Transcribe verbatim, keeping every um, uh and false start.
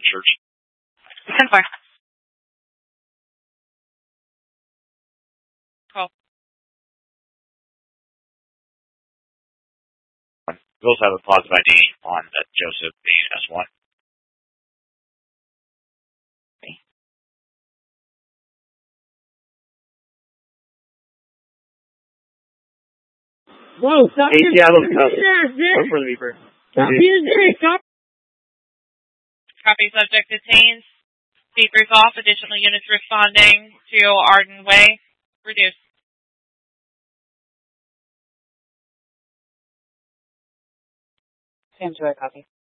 church. ten four. twelve. We also have a positive I D on that Joseph being S one. Whoa, stop Hey, Seattle, being stop. there, Vic. Go for the Reaper. Stop being there, stop. Copy, subject detained. Beepers off. Additional units responding to Arden Way. Reduce. Sam, do I copy?